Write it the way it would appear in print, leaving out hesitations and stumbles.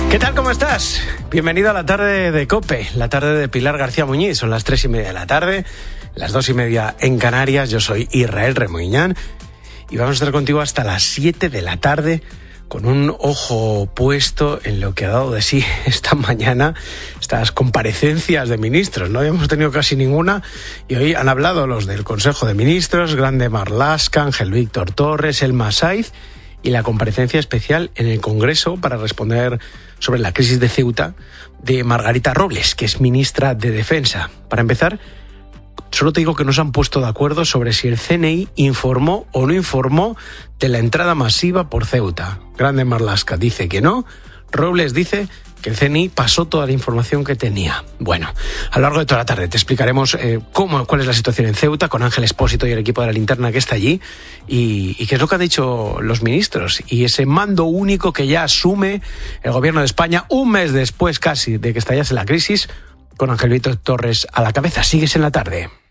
¿Qué tal? ¿Cómo estás? Bienvenido a la tarde de COPE, la tarde de Pilar García Muñiz. Son las 3:30 de la tarde, las 2:30 en Canarias. Yo soy Israel Remoiñán y vamos a estar contigo hasta las 7 de la tarde con un ojo puesto en lo que ha dado de sí esta mañana estas comparecencias de ministros. No habíamos tenido casi ninguna y hoy han hablado los del Consejo de Ministros, Grande Marlaska, Ángel Víctor Torres, Elma Saiz, y la comparecencia especial en el Congreso para responder sobre la crisis de Ceuta de Margarita Robles, que es ministra de Defensa. Para empezar, solo te digo que no se han puesto de acuerdo sobre si el CNI informó o no informó de la entrada masiva por Ceuta. Grande Marlaska dice que no, Robles dice que el CNI pasó toda la información que tenía. Bueno, a lo largo de toda la tarde te explicaremos cuál es la situación en Ceuta con Ángel Expósito y el equipo de La Linterna que está allí y qué es lo que han dicho los ministros y ese mando único que ya asume el gobierno de España un mes después casi de que estallase la crisis, con Ángel Víctor Torres a la cabeza. Sigues en la tarde.